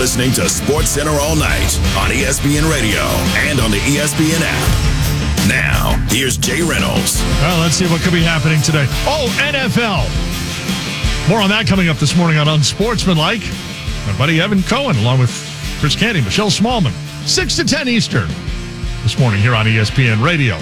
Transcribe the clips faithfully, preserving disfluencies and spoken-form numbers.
listening to Sports Center all night on E S P N Radio and on the E S P N app. Now, here's Jay Reynolds. Well, let's see what could be happening today. Oh, N F L. More on that coming up this morning on Unsportsmanlike. My buddy Evan Cohen, along with Chris Canty, Michelle Smallman, six to ten Eastern this morning here on E S P N Radio.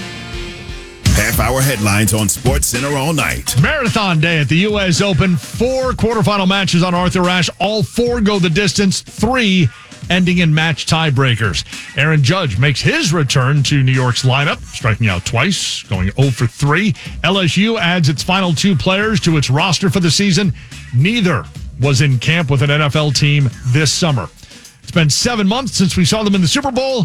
Half-hour headlines on Sports Center all night. Marathon day at the U S Open. Four quarterfinal matches on Arthur Ashe. All four go the distance. Three ending in match tiebreakers. Aaron Judge makes his return to New York's lineup, striking out twice, going oh for three. L S U adds its final two players to its roster for the season. Neither was in camp with an N F L team this summer. It's been seven months since we saw them in the Super Bowl.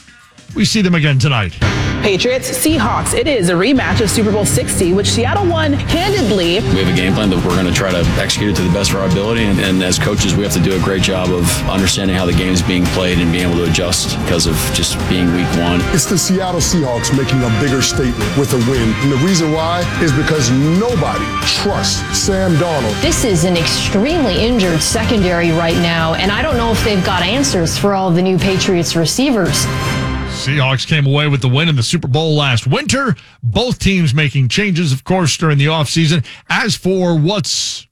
We see them again tonight. Patriots, Seahawks. It is a rematch of Super Bowl sixty, which Seattle won handedly. We have a game plan that we're going to try to execute it to the best of our ability. And, and as coaches, we have to do a great job of understanding how the game is being played and being able to adjust because of just being week one. It's the Seattle Seahawks making a bigger statement with a win. And the reason why is because nobody trusts Sam Darnold. This is an extremely injured secondary right now, and I don't know if they've got answers for all the new Patriots receivers. Seahawks came away with the win in the Super Bowl last winter. Both teams making changes, of course, during the offseason. As for what's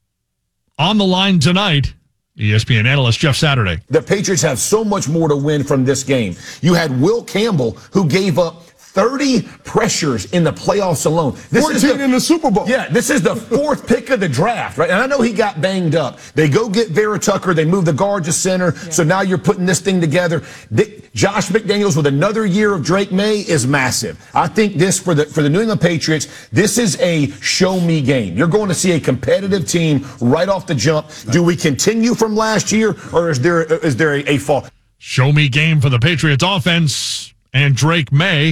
on the line tonight, E S P N analyst Jeff Saturday. The Patriots have so much more to win from this game. You had Will Campbell, who gave up thirty pressures in the playoffs alone. This fourteen is the, in the Super Bowl. Yeah, this is the fourth pick of the draft, right? And I know he got banged up. They go get Vera Tucker. They move the guard to center. Yeah. So now you're putting this thing together. They, Josh McDaniels with another year of Drake May is massive. I think this, for the for the New England Patriots, this is a show-me game. You're going to see a competitive team right off the jump. Do we continue from last year, or is there is there a, a fall? Show-me game for the Patriots offense and Drake May.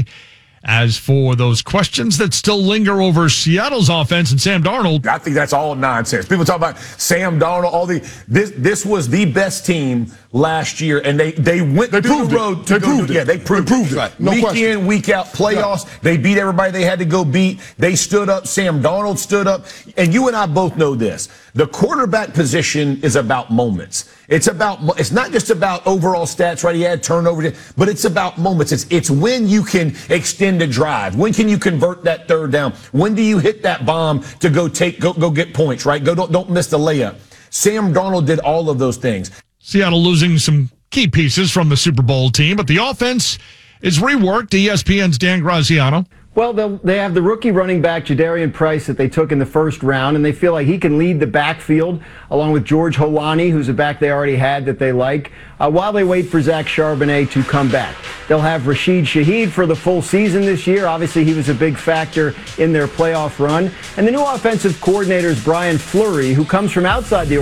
As for those questions that still linger over Seattle's offense and Sam Darnold, I think that's all nonsense. People talk about Sam Darnold, all the this this was the best team last year, and they they went they through proved the road it. to they go proved do, it. Yeah, they proved, they proved it. it. Right. No week question. in, week out playoffs. Right. They beat everybody they had to go beat. They stood up. Sam Darnold stood up, and you and I both know this. The quarterback position is about moments. It's about. It's not just about overall stats, right? He had turnovers, but it's about moments. It's it's when you can extend a drive. When can you convert that third down? When do you hit that bomb to go take go go get points? Right? Go don't don't miss the layup. Sam Darnold did all of those things. Seattle losing some key pieces from the Super Bowl team, but the offense is reworked. E S P N's Dan Graziano. Well, they have the rookie running back, Jadarian Price, that they took in the first round, and they feel like he can lead the backfield, along with George Holani, who's a back they already had that they like, uh, while they wait for Zach Charbonnet to come back. They'll have Rashid Shaheed for the full season this year. Obviously, he was a big factor in their playoff run. And the new offensive coordinator is Brian Fleury, who comes from outside the